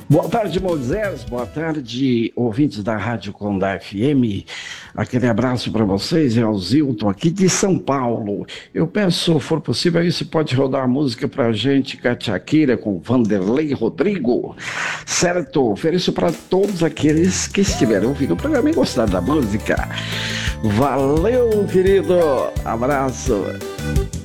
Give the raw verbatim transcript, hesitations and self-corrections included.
Boa tarde, Moisés. Boa tarde, ouvintes da Rádio Condá F M. Aquele abraço para vocês. É o Zilton, aqui de São Paulo. Eu peço, se for possível, aí você pode rodar a música para a gente, Catiaquira, com Vanderlei Rodrigo. Certo? Ofereço para todos aqueles que estiverem ouvindo o programa e gostaram da música. Valeu, querido. Abraço.